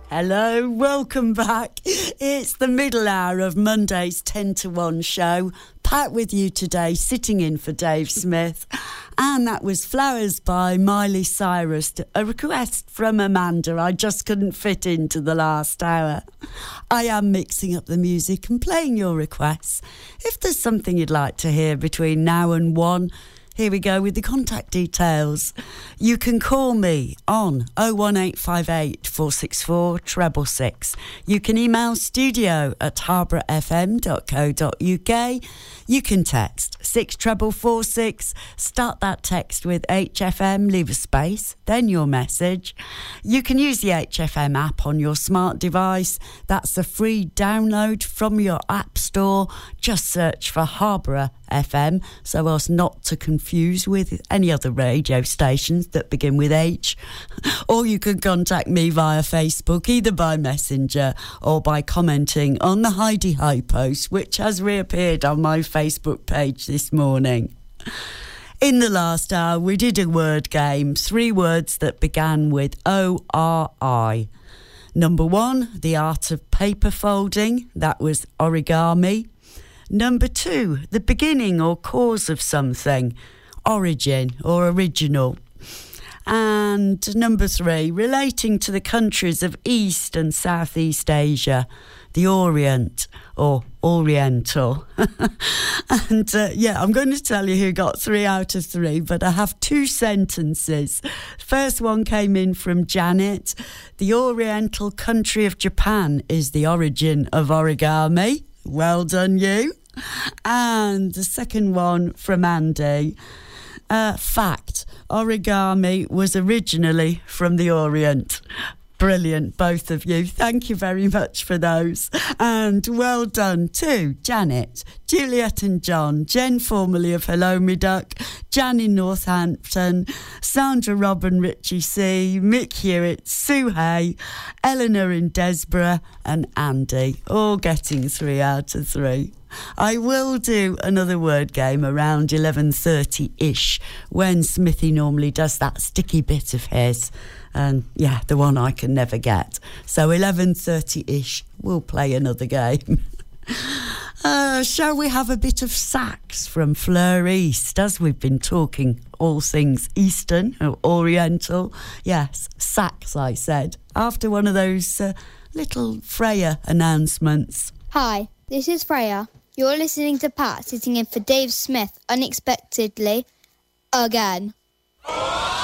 Hello, welcome back. It's the middle hour of Monday's 10 to 1 show. Pat with you today, sitting in for Dave Smith. And that was Flowers by Miley Cyrus, a request from Amanda. I just couldn't fit into the last hour. I am mixing up the music and playing your requests. If there's something you'd like to hear between now and 1, here we go with the contact details. You can call me on 01858 464 666. You can email studio@harbourfm.co.uk. You can text 64446. Start that text with HFM, leave a space, then your message. You can use the HFM app on your smart device. That's a free download from your app store. Just search for Harbour FM so as not to confuse with any other radio stations that begin with H. Or you can contact me via Facebook, either by Messenger or by commenting on the Heidi High post, which has reappeared on my Facebook page this morning. In the last hour, we did a word game, 3 words that began with ORI. Number 1, the art of paper folding. That was origami. Number 2, the beginning or cause of something, origin or original. And number 3, relating to the countries of East and Southeast Asia, the Orient or Oriental. And I'm going to tell you who got 3 out of 3, but I have 2 sentences. First one came in from Janet. The Oriental country of Japan is the origin of origami. Well done, you. And the second one from Andy. Fact, origami was originally from the Orient. Brilliant, both of you. Thank you very much for those. And well done to Janet, Juliet and John, Jen formerly of Hello Me Duck, Jan in Northampton, Sandra, Robin, Richie C, Mick Hewitt, Sue Hay, Eleanor in Desborough and Andy, all getting 3 out of 3. I will do another word game around 11:30-ish when Smithy normally does that sticky bit of his. And the one I can never get. So 11:30-ish, we'll play another game. Shall we have a bit of sax from Fleur East, as we've been talking all things Eastern or Oriental? Yes, sax, I said, after one of those little Freya announcements. Hi, this is Freya. You're listening to Pat sitting in for Dave Smith unexpectedly again.